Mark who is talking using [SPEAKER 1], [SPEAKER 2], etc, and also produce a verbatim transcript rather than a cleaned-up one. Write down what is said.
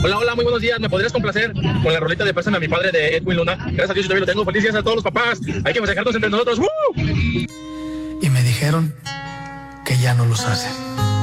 [SPEAKER 1] Hola, hola, muy buenos días. ¿Me podrías complacer con la rolita de Pásame a mi padre de Edwin Luna? Gracias a Dios yo todavía lo tengo. Felicidades a todos los papás. Hay que festejarnos entre nosotros. ¡Uh!
[SPEAKER 2] Y me dijeron que ya no los hacen.